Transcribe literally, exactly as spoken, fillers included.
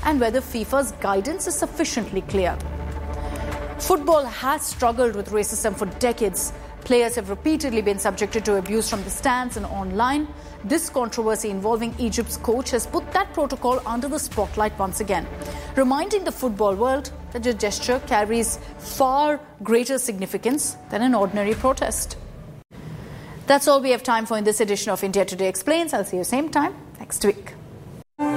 and whether FIFA's guidance is sufficiently clear. Football has struggled with racism for decades. Players have repeatedly been subjected to abuse from the stands and online. This controversy involving Egypt's coach has put that protocol under the spotlight once again, reminding the football world that the gesture carries far greater significance than an ordinary protest. That's all we have time for in this edition of India Today Explains. I'll see you same time next week.